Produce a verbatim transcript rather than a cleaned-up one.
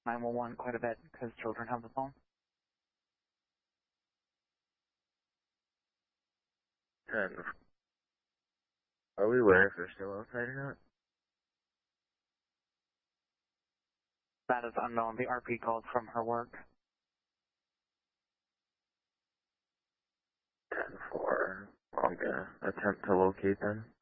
nine one one quite a bit because children have the phone. ten. Are we aware if they're still outside or not? That is unknown. The R P called from her work. ten four. I'm gonna attempt to locate them.